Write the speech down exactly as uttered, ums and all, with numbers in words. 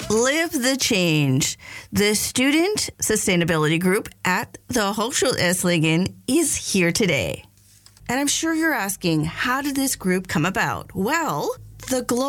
Live the change. The Student Sustainability Group at the Hochschule Esslingen is here today. And I'm sure you're asking, how did this group come about? Well, the Global